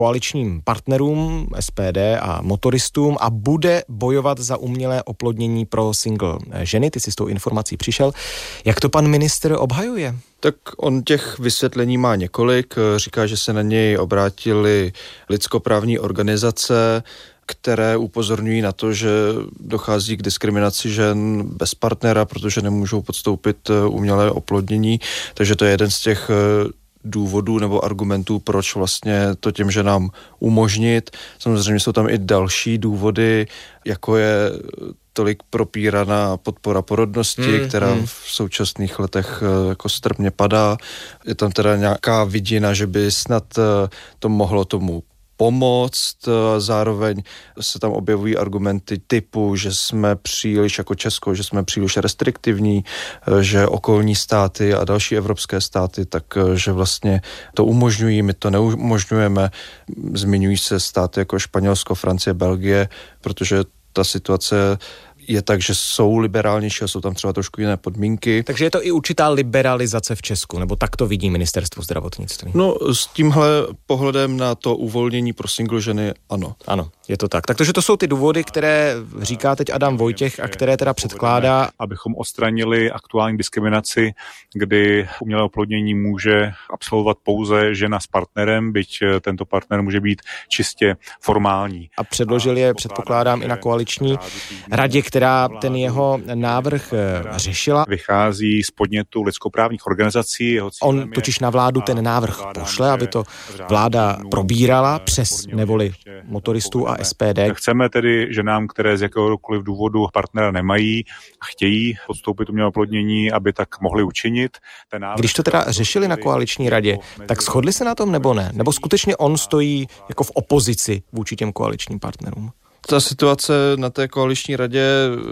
koaličním partnerům SPD a motoristům a bude bojovat za umělé oplodnění pro single ženy. Ty jsi s tou informací přišel. Jak to pan ministr obhajuje? Tak on těch vysvětlení má několik. Říká, že se na něj obrátily lidskoprávní organizace, které upozorňují na to, že dochází k diskriminaci žen bez partnera, protože nemůžou podstoupit umělé oplodnění. Takže to je jeden z těch důvodů nebo argumentů, proč vlastně to těm ženám umožnit. Samozřejmě jsou tam i další důvody, jako je tolik propíraná podpora porodnosti, která v současných letech jako strmě padá. Je tam teda nějaká vidina, že by snad to mohlo tomu pomoct. Zároveň se tam objevují argumenty typu, že jsme příliš jako Česko, že jsme příliš restriktivní, že okolní státy a další evropské státy, takže vlastně to umožňují, my to neumožňujeme. Zmiňují se státy jako Španělsko, Francie, Belgie, protože ta situace je tak, že jsou liberálnější a jsou tam třeba trošku jiné podmínky. Takže je to i určitá liberalizace v Česku, nebo tak to vidí ministerstvo zdravotnictví? No, s tímhle pohledem na to uvolnění pro single ženy, ano. Ano, je to tak. Takže to jsou ty důvody, které říká teď Adam Vojtěch a které teda předkládá. Abychom odstranili aktuální diskriminaci, kdy umělé oplodnění může absolvovat pouze žena s partnerem, byť tento partner může být čistě formální. A předložil je, předpokládám, i na koaliční radě, která ten jeho návrh řešila. Vychází z podnětu lidskoprávních organizací. On totiž na vládu ten návrh pošle, aby to vláda probírala přes nevoli motoristů a SPD. Chceme tedy ženám, které z jakéhokoliv důvodu partnera nemají a chtějí podstoupit umělé oplodnění, aby tak mohli učinit. Když to teda řešili na koaliční radě, tak shodli se na tom nebo ne? Nebo skutečně on stojí jako v opozici vůči těm koaličním partnerům? Ta situace na té koaliční radě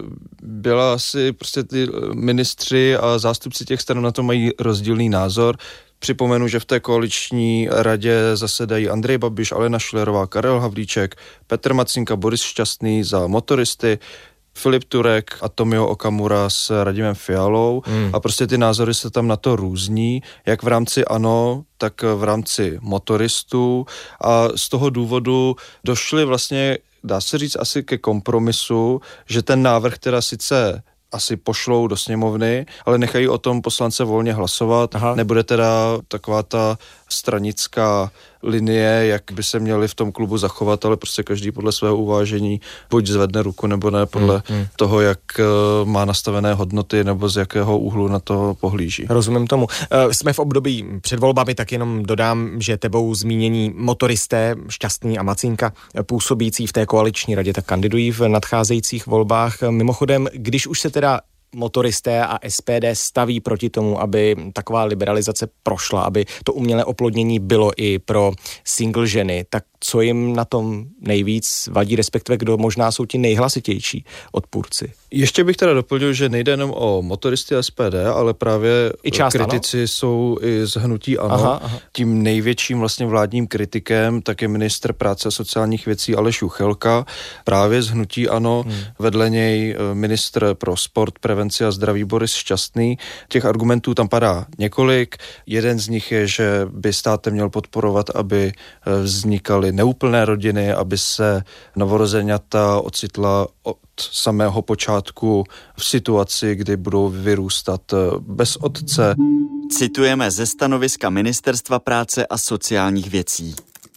byla asi prostě ty ministři a zástupci těch stran na to mají rozdílný názor. Připomenu, že v té koaliční radě zasedají Andrej Babiš, Alena Schillerová, Karel Havlíček, Petr Macinka, Boris Šťastný za motoristy, Filip Turek a Tomio Okamura s Radimem Fialou a prostě ty názory se tam na to různí, jak v rámci ANO, tak v rámci motoristů a z toho důvodu došli vlastně, dá se říct, asi ke kompromisu, že ten návrh teda sice asi pošlou do sněmovny, ale nechají o tom poslance volně hlasovat. Aha. Nebude teda taková ta stranická linie, jak by se měli v tom klubu zachovat, ale prostě každý podle svého uvážení buď zvedne ruku, nebo ne podle toho, jak má nastavené hodnoty, nebo z jakého úhlu na to pohlíží. Rozumím tomu. Jsme v období před volbami, tak jenom dodám, že tebou zmínění motoristé Šťastný a Macinka působící v té koaliční radě, tak kandidují v nadcházejících volbách. Mimochodem, když už se teda motoristé a SPD staví proti tomu, aby taková liberalizace prošla, aby to umělé oplodnění bylo i pro single ženy, tak co jim na tom nejvíc vadí, respektive kdo možná jsou ti nejhlasitější odpůrci? Ještě bych teda doplnil, že nejde jenom o motoristy a SPD, ale právě kritici jsou i z hnutí ANO. Aha. Tím největším vlastně vládním kritikem tak je ministr práce a sociálních věcí Aleš Juchelka, právě z hnutí ANO, vedle něj ministr pro sport, prevenci a zdraví Boris Šťastný. Těch argumentů tam padá několik. Jeden z nich je, že by státem měl podporovat, aby vznikaly neúplné rodiny, aby se novorozeňata ocitla od samého počátku v situaci, kdy budou vyrůstat bez otce. Citujeme ze stanoviska Ministerstva práce a sociálních věcí.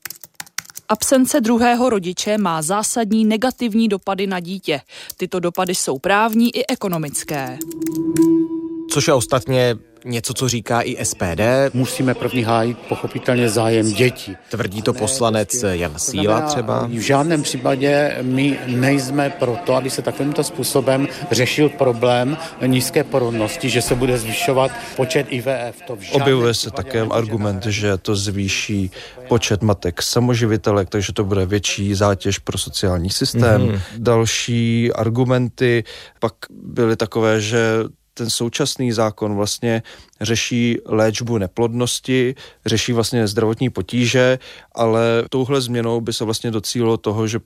Absence druhého rodiče má zásadní negativní dopady na dítě. Tyto dopady jsou právní i ekonomické. Což je ostatně něco, co říká i SPD. Musíme první hájit pochopitelně zájem dětí. Tvrdí to poslanec Jan Síla třeba. V žádném případě my nejsme proto, aby se takovýmto způsobem řešil problém nízké porodnosti, že se bude zvyšovat počet IVF. Objevuje se také argument, že to zvýší počet matek samoživitelek, takže to bude větší zátěž pro sociální systém. Další argumenty pak byly takové, že ten současný zákon vlastně řeší léčbu neplodnosti, řeší vlastně zdravotní potíže, ale touhle změnou by se vlastně docílilo toho, že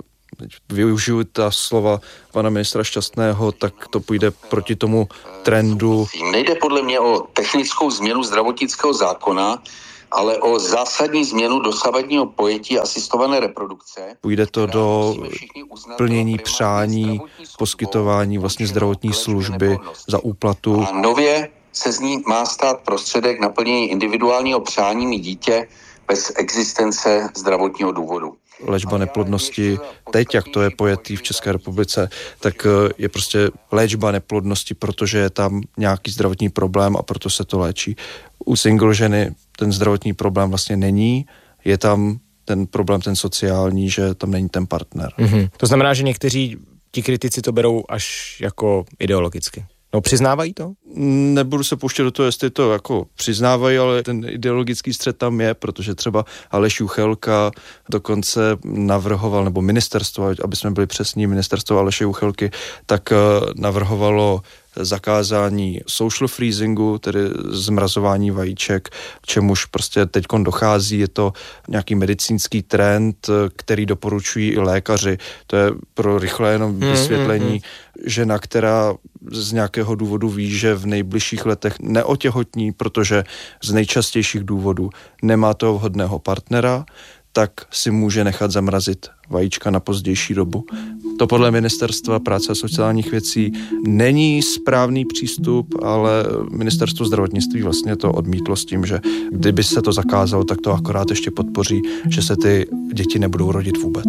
využiju ta slova pana ministra Šťastného, tak to půjde proti tomu trendu. Nejde podle mě o technickou změnu zdravotnického zákona, ale o zásadní změnu dosavadního pojetí asistované reprodukce. Půjde to do plnění přání, poskytování vlastně zdravotní služby za úplatu. A nově se z ní má stát prostředek naplnění individuálního přání mít dítě bez existence zdravotního důvodu. Léčba neplodnosti, teď, jak to je pojetý v České republice, tak je prostě léčba neplodnosti, protože je tam nějaký zdravotní problém a proto se to léčí. U single ženy ten zdravotní problém vlastně není, je tam ten problém, ten sociální, že tam není ten partner. Mm-hmm. To znamená, že někteří ti kritici to berou až jako ideologicky. No, přiznávají to? Nebudu se pouštět do toho, jestli to jako přiznávají, ale ten ideologický střet tam je, protože třeba Aleš Juchelka dokonce navrhoval, nebo ministerstvo, aby jsme byli přesní, ministerstvo Aleše Juchelky, tak navrhovalo zakázání social freezingu, tedy zmrazování vajíček, čemuž prostě teďkon dochází. Je to nějaký medicínský trend, který doporučují i lékaři. To je pro rychlé jenom vysvětlení. Žena, která z nějakého důvodu ví, že v nejbližších letech neotěhotní, protože z nejčastějších důvodů nemá toho vhodného partnera, tak si může nechat zamrazit vajíčka na pozdější dobu. To podle Ministerstva práce a sociálních věcí není správný přístup, ale Ministerstvo zdravotnictví vlastně to odmítlo s tím, že kdyby se to zakázalo, tak to akorát ještě podpoří, že se ty děti nebudou rodit vůbec.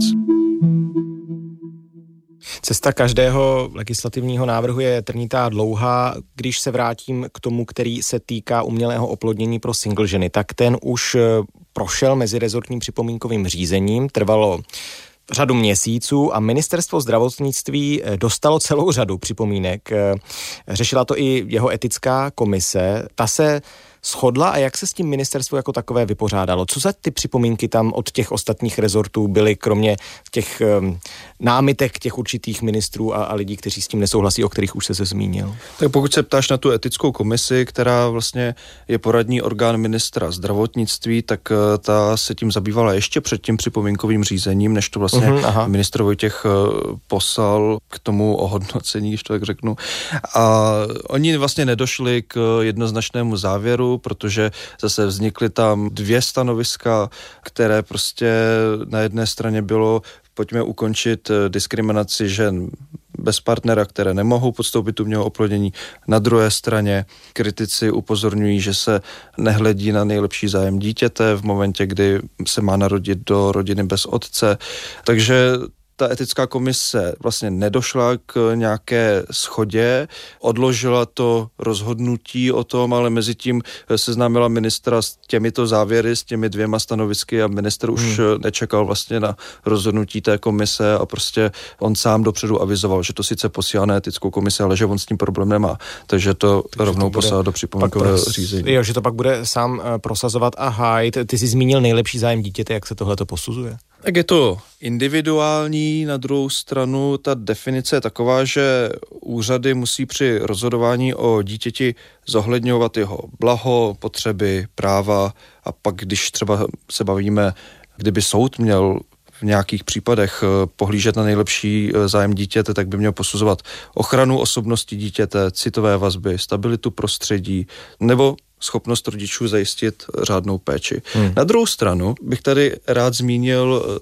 Cesta každého legislativního návrhu je trnitá dlouhá. Když se vrátím k tomu, který se týká umělého oplodnění pro single ženy, tak ten už prošel mezirezortním připomínkovým řízením, trvalo řadu měsíců a Ministerstvo zdravotnictví dostalo celou řadu připomínek. Řešila to i jeho etická komise. Ta se shodla a jak se s tím ministerstvo jako takové vypořádalo? Co za ty připomínky tam od těch ostatních rezortů byly, kromě těch námitek těch určitých ministrů a lidí, kteří s tím nesouhlasí, o kterých už se zmínil? Tak pokud se ptáš na tu etickou komisi, která vlastně je poradní orgán ministra zdravotnictví, tak ta se tím zabývala ještě před tím připomínkovým řízením, než to vlastně ministr Vojtěch poslal k tomu ohodnocení, když to tak řeknu. A oni vlastně nedošli k jednoznačnému závěru, protože zase vznikly tam dvě stanoviska, které prostě na jedné straně bylo, pojďme ukončit diskriminaci žen bez partnera, které nemohou podstoupit umělé oplodnění. Na druhé straně kritici upozorňují, že se nehledí na nejlepší zájem dítěte v momentě, kdy se má narodit do rodiny bez otce. Takže ta etická komise vlastně nedošla k nějaké shodě, odložila to rozhodnutí o tom, ale mezi tím seznámila ministra s těmito závěry, s těmi dvěma stanovisky a ministr už nečekal vlastně na rozhodnutí té komise a prostě on sám dopředu avizoval, že to sice posílá na etickou komisi, ale že on s tím problém nemá. Takže to rovnou poslal do připomínkového řízení. Jo, že to pak bude sám prosazovat a hájit. Ty jsi zmínil nejlepší zájem dítěte, jak se tohleto posuzuje? Tak je to individuální, na druhou stranu ta definice je taková, že úřady musí při rozhodování o dítěti zohledňovat jeho blaho, potřeby, práva a pak, když třeba se bavíme, kdyby soud měl v nějakých případech pohlížet na nejlepší zájem dítěte, tak by měl posuzovat ochranu osobnosti dítěte, citové vazby, stabilitu prostředí nebo schopnost rodičů zajistit řádnou péči. Na druhou stranu bych tady rád zmínil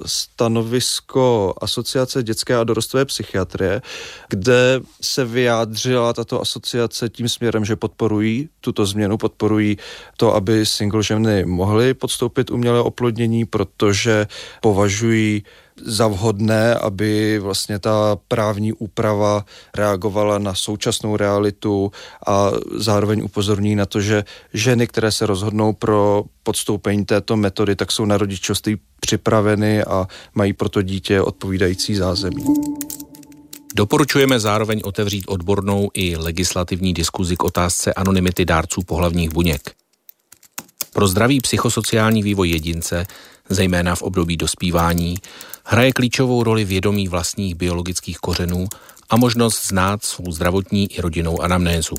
stanovisko Asociace dětské a dorostové psychiatrie, kde se vyjádřila tato asociace tím směrem, že podporují tuto změnu, podporují to, aby single ženy mohly podstoupit umělé oplodnění, protože považují za vhodné, aby vlastně ta právní úprava reagovala na současnou realitu a zároveň upozorní na to, že ženy, které se rozhodnou pro podstoupení této metody, tak jsou na rodičovství připraveny a mají pro to dítě odpovídající zázemí. Doporučujeme zároveň otevřít odbornou i legislativní diskuzi k otázce anonymity dárců pohlavních buněk. Pro zdravý psychosociální vývoj jedince, zejména v období dospívání, hraje klíčovou roli vědomí vlastních biologických kořenů a možnost znát svou zdravotní i rodinnou anamnézu.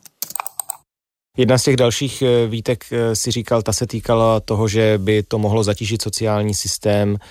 Jedna z těch dalších výtek si říkal, ta se týkala toho, že by to mohlo zatížit sociální systém.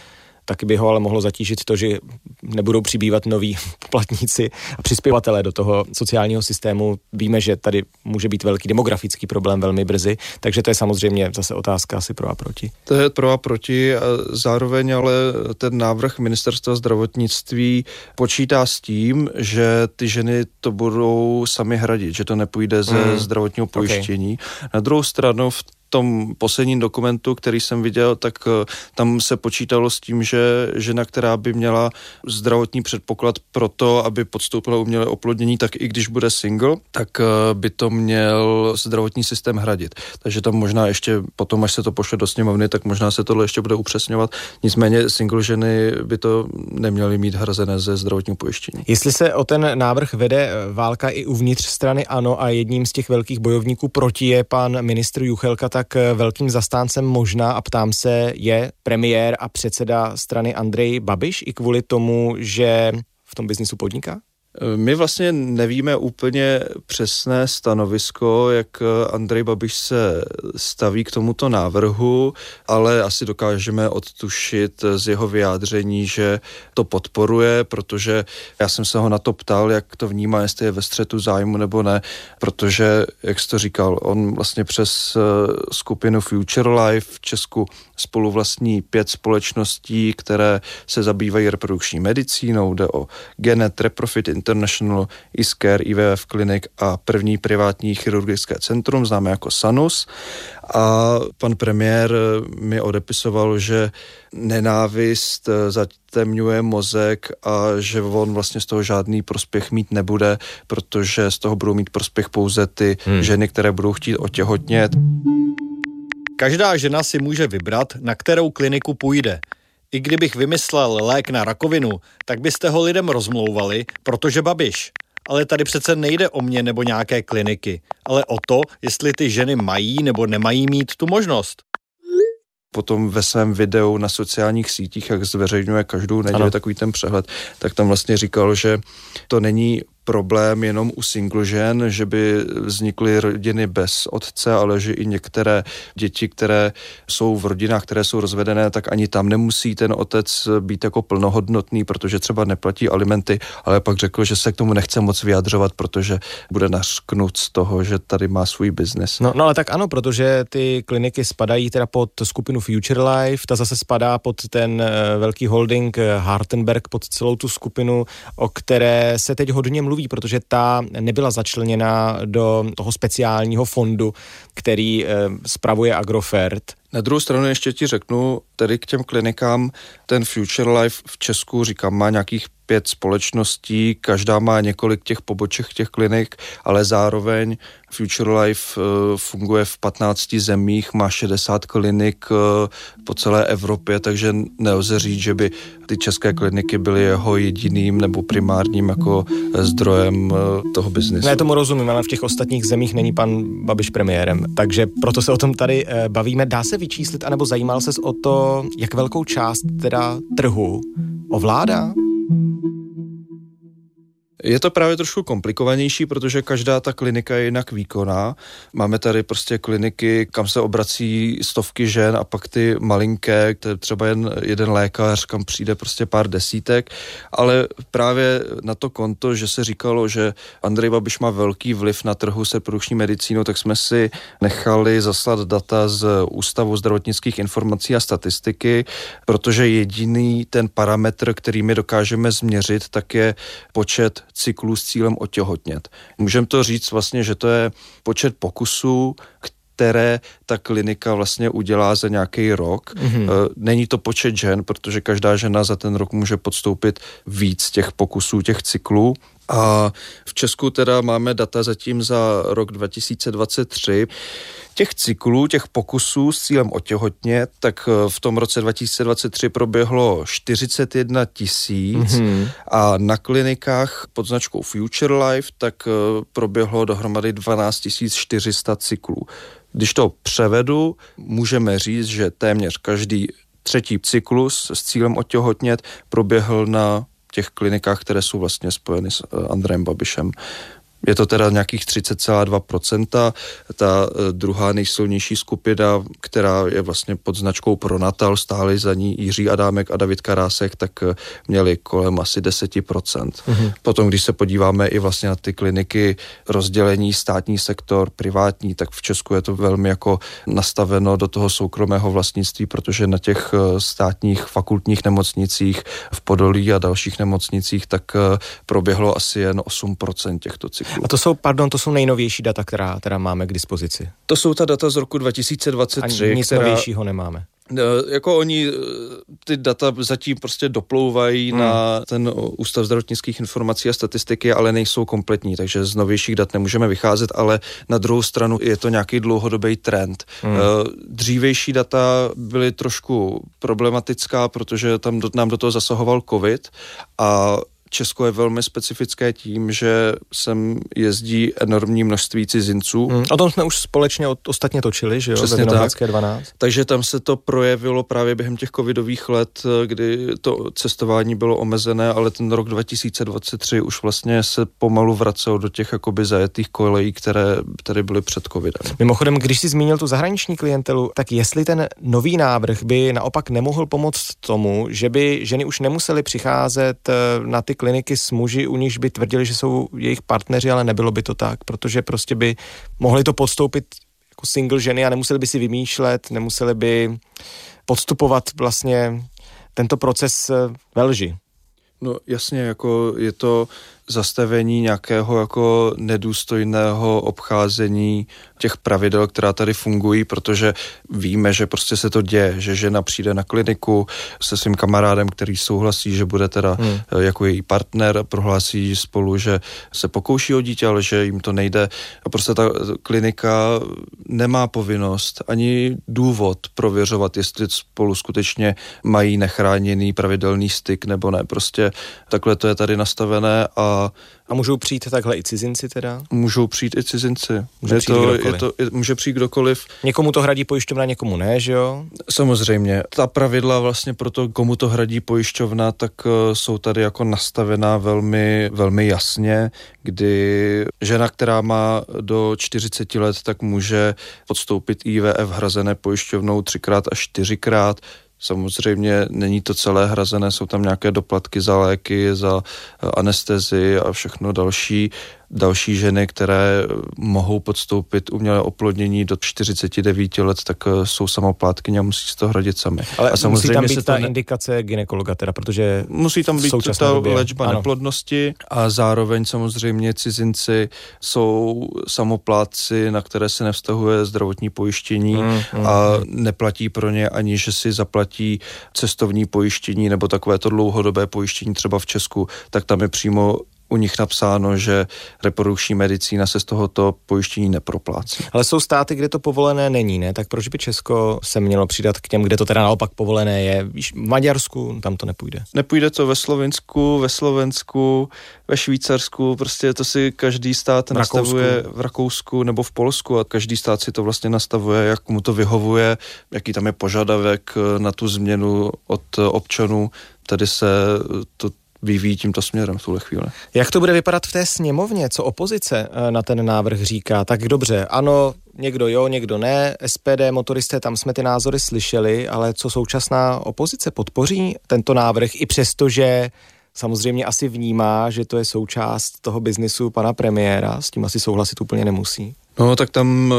Taky by ho ale mohlo zatížit to, že nebudou přibývat noví poplatníci a přispěvatelé do toho sociálního systému. Víme, že tady může být velký demografický problém velmi brzy, takže to je samozřejmě zase otázka asi pro a proti. To je pro a proti a zároveň ale ten návrh Ministerstva zdravotnictví počítá s tím, že ty ženy to budou sami hradit, že to nepůjde ze zdravotního pojištění. Okay. Na druhou stranu v tom posledním dokumentu, který jsem viděl, tak tam se počítalo s tím, že žena, která by měla zdravotní předpoklad pro to, aby podstoupila umělé oplodnění, tak i když bude single, tak by to měl zdravotní systém hradit. Takže tam možná ještě potom, až se to pošle do sněmovny, tak možná se tohle ještě bude upřesňovat. Nicméně single ženy by to neměly mít hrazené ze zdravotního pojištění. Jestli se o ten návrh vede válka i uvnitř strany ANO a jedním z těch velkých bojovníků proti je pan ministr Juchelka, tak velkým zastáncem možná, a ptám se, je premiér a předseda strany Andrej Babiš i kvůli tomu, že v tom biznisu podniká? My vlastně nevíme úplně přesné stanovisko, jak Andrej Babiš se staví k tomuto návrhu, ale asi dokážeme odtušit z jeho vyjádření, že to podporuje, protože já jsem se ho na to ptal, jak to vnímá, jestli je ve střetu zájmu nebo ne, protože, jak jsi to říkal, on vlastně přes skupinu Future Life v Česku spoluvlastní 5 společností, které se zabývají reprodukční medicínou, jde o Genet, Reprofit International, Iscare, IVF Clinic a první privátní chirurgické centrum, známé jako Sanus. A pan premiér mi odepisoval, že nenávist zatemňuje mozek a že on vlastně z toho žádný prospěch mít nebude, protože z toho budou mít prospěch pouze ty ženy, které budou chtít otěhotnět. Každá žena si může vybrat, na kterou kliniku půjde. I kdybych vymyslel lék na rakovinu, tak byste ho lidem rozmlouvali, protože Babiš. Ale tady přece nejde o mě nebo nějaké kliniky, ale o to, jestli ty ženy mají nebo nemají mít tu možnost. Potom ve svém videu na sociálních sítích, jak zveřejňuje každou neděli takový ten přehled, tak tam vlastně říkal, že to není problém jenom u single žen, že by vznikly rodiny bez otce, ale že i některé děti, které jsou v rodinách, které jsou rozvedené, tak ani tam nemusí ten otec být jako plnohodnotný, protože třeba neplatí alimenty, ale pak řekl, že se k tomu nechce moc vyjadřovat, protože bude nařknut z toho, že tady má svůj biznes. No ale tak ano, protože ty kliniky spadají teda pod skupinu Future Life, ta zase spadá pod ten velký holding Hartenberg, pod celou tu skupinu, o které se teď hodně mluví, protože ta nebyla začleněna do toho speciálního fondu, který spravuje Agrofert. Na druhou stranu ještě ti řeknu, tedy k těm klinikám, ten Future Life v Česku, říkám, má nějakých 5 společností, každá má několik těch poboček těch klinik, ale zároveň Future Life funguje v 15 zemích, má 60 klinik po celé Evropě, takže nelze říct, že by ty české kliniky byly jeho jediným nebo primárním jako zdrojem toho biznesu. Ne, tomu rozumím, ale v těch ostatních zemích není pan Babiš premiérem, takže proto se o tom tady bavíme. Dá se vyčíslit, anebo zajímal ses o to, jak velkou část teda trhu ovládá? Je to právě trošku komplikovanější, protože každá ta klinika je jinak výkonná. Máme tady prostě kliniky, kam se obrací stovky žen a pak ty malinké, to je třeba jen jeden lékař, kam přijde prostě pár desítek, ale právě na to konto, že se říkalo, že Andrej Babiš má velký vliv na trhu s reprodukční medicínou, tak jsme si nechali zaslat data z Ústavu zdravotnických informací a statistiky, protože jediný ten parametr, který my dokážeme změřit, tak je počet cyklů s cílem otěhotnět. Můžeme to říct vlastně, že to je počet pokusů, které ta klinika vlastně udělá za nějaký rok. Není to počet žen, protože každá žena za ten rok může podstoupit víc těch pokusů, těch cyklů. A v Česku teda máme data zatím za rok 2023. Těch cyklů, těch pokusů s cílem otěhotnět, tak v tom roce 2023 proběhlo 41 000 a na klinikách pod značkou Future Life tak proběhlo dohromady 12 400 cyklů. Když to převedu, můžeme říct, že téměř každý 3. cyklus s cílem otěhotnět proběhl na těch klinikách, které jsou vlastně spojeny s Andrejem Babišem. Je to teda nějakých 30,2%. Ta druhá nejsilnější skupina, která je vlastně pod značkou Pronatal, stáli za ní Jiří Adámek a David Karásek, tak měli kolem asi 10%. Potom, když se podíváme i vlastně na ty kliniky rozdělení státní sektor, privátní, tak v Česku je to velmi jako nastaveno do toho soukromého vlastnictví, protože na těch státních fakultních nemocnicích v Podolí a dalších nemocnicích tak proběhlo asi jen 8% těchto cyklů. A to jsou nejnovější data, která máme k dispozici. To jsou ta data z roku 2023. A nic novějšího nemáme. Jako oni ty data zatím prostě doplouvají na ten Ústav zdravotnických informací a statistiky, ale nejsou kompletní, takže z novějších dat nemůžeme vycházet, ale na druhou stranu je to nějaký dlouhodobý trend. Dřívejší data byly trošku problematická, protože tam nám do toho zasahoval covid a Česko je velmi specifické tím, že sem jezdí enormní množství cizinců. O tom jsme už společně ostatně točili, že jo? Přesně tak. 12. Takže tam se to projevilo právě během těch covidových let, kdy to cestování bylo omezené, ale ten rok 2023 už vlastně se pomalu vracel do těch jakoby zajetých kolejí, které tady byly před covidem. Mimochodem, když jsi zmínil tu zahraniční klientelu, tak jestli ten nový návrh by naopak nemohl pomoct tomu, že by ženy už nemusely přicházet na ty kliniky s muži, u nichž by tvrdili, že jsou jejich partneři, ale nebylo by to tak, protože prostě by mohli to podstoupit jako single ženy a nemuseli by si vymýšlet, nemuseli by podstupovat vlastně tento proces ve lži. No jasně, jako je to zastavení nějakého jako nedůstojného obcházení těch pravidel, která tady fungují, protože víme, že prostě se to děje, že žena přijde na kliniku se svým kamarádem, který souhlasí, že bude teda jako její partner, prohlásí spolu, že se pokouší o dítě, ale že jim to nejde. A prostě ta klinika nemá povinnost ani důvod prověřovat, jestli spolu skutečně mají nechráněný pravidelný styk nebo ne. Prostě takhle to je tady nastavené a můžou přijít takhle i cizinci teda? Můžou přijít i cizinci. Může přijít kdokoliv. Někomu to hradí pojišťovna, někomu ne, že jo? Samozřejmě. Ta pravidla vlastně pro to, komu to hradí pojišťovna, tak jsou tady jako nastavená velmi, velmi jasně, kdy žena, která má do 40 let, tak může podstoupit IVF hrazené pojišťovnou 3x až 4x. Samozřejmě není to celé hrazené, jsou tam nějaké doplatky za léky, za anestezii a všechno další ženy, které mohou podstoupit umělé oplodnění do 49 let, tak jsou samoplátkyně a musí si to hradit sami. Ale a samozřejmě musí tam být ta indikace gynekologa teda, protože musí tam být ta léčba neplodnosti a zároveň samozřejmě cizinci jsou samoplátci, na které se nevztahuje zdravotní pojištění a neplatí pro ně ani, že si zaplatí cestovní pojištění nebo takovéto dlouhodobé pojištění třeba v Česku, tak tam je přímo u nich napsáno, že reprodukční medicína se z tohoto pojištění neproplácí. Ale jsou státy, kde to povolené není, ne? Tak proč by Česko se mělo přidat k těm, kde to teda naopak povolené je? Víš, v Maďarsku tam to nepůjde. Nepůjde to ve Slovinsku, ve Slovensku, ve Švýcarsku, prostě to si každý stát nastavuje v Rakousku nebo v Polsku a každý stát si to vlastně nastavuje, jak mu to vyhovuje, jaký tam je požadavek na tu změnu od občanů. Tady se to vyvíjí tímto směrem v tuhle chvíli. Jak to bude vypadat v té sněmovně? Co opozice na ten návrh říká? Tak dobře, ano, někdo jo, někdo ne, SPD, motoristé, tam jsme ty názory slyšeli, ale co současná opozice podpoří tento návrh i přesto, že samozřejmě asi vnímá, že to je součást toho biznisu pana premiéra, s tím asi souhlasit úplně nemusí. No, tak tam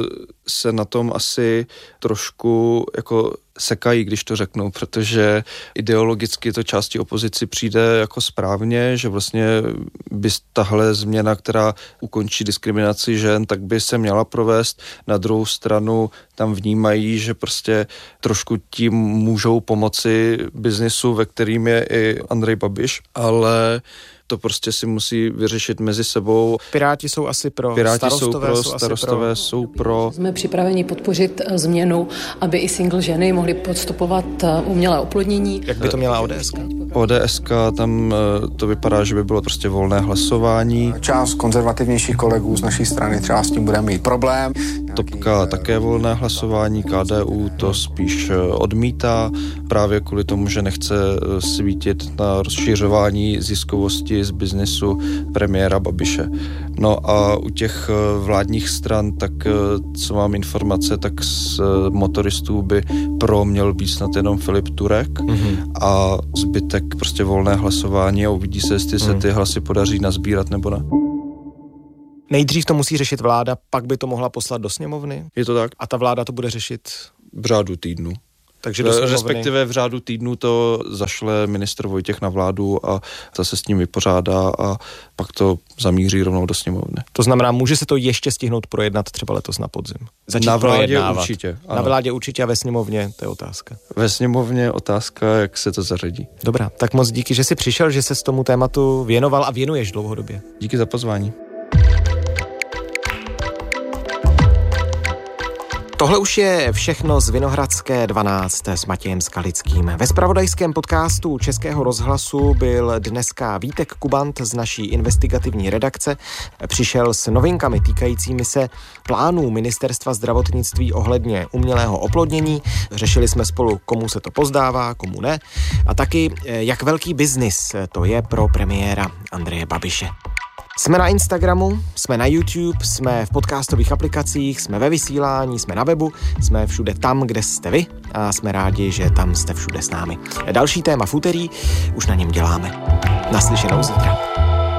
se na tom asi trošku jako sekají, když to řeknou, protože ideologicky to části opozici přijde jako správně, že vlastně by tahle změna, která ukončí diskriminaci žen, tak by se měla provést. Na druhou stranu tam vnímají, že prostě trošku tím můžou pomoci biznisu, ve kterým je i Andrej Babiš, ale to prostě si musí vyřešit mezi sebou. Piráti jsou asi pro, starostové jsou pro. Jsme připraveni podpořit změnu, aby i single ženy mohly podstupovat umělé oplodnění. Jak by to měla ODSka? ODSka, tam to vypadá, že by bylo prostě volné hlasování. Část konzervativnějších kolegů z naší strany třeba s tím bude mít problém. Topka také volné hlasování, KDU to spíš odmítá, právě kvůli tomu, že nechce svítit na rozšiřování ziskovosti z biznesu premiéra Babiše. No a u těch vládních stran, tak co mám informace, tak z motoristů by pro měl být snad jenom Filip Turek a zbytek prostě volné hlasování a uvidí se, jestli se ty hlasy podaří nazbírat nebo ne. Nejdřív to musí řešit vláda, pak by to mohla poslat do sněmovny? Je to tak. A ta vláda to bude řešit? V řádu týdnu. Takže do sněmovny... Respektive v řádu týdnu to zašle ministr Vojtěch na vládu a zase s ním vypořádá a pak to zamíří rovnou do sněmovny. To znamená, může se to ještě stihnout projednat třeba letos na podzim? Začít na vládě projednávat. Určitě. Ano. Na vládě určitě a ve sněmovně, to je otázka. Ve sněmovně otázka, jak se to zařadí. Dobrá, tak moc díky, že jsi přišel, že se s tomu tématu věnoval a věnuješ dlouhodobě. Díky za pozvání. Tohle už je všechno z Vinohradské 12 s Matějem Skalickým. Ve zpravodajském podcastu Českého rozhlasu byl dneska Vítek Kubant z naší investigativní redakce. Přišel s novinkami týkajícími se plánů Ministerstva zdravotnictví ohledně umělého oplodnění. Řešili jsme spolu, komu se to pozdává, komu ne. A taky, jak velký biznis to je pro premiéra Andreje Babiše. Jsme na Instagramu, jsme na YouTube, jsme v podcastových aplikacích, jsme ve vysílání, jsme na webu, jsme všude tam, kde jste vy a jsme rádi, že tam jste všude s námi. Další téma v úterý, už na něm děláme. Naslyšenou zítra.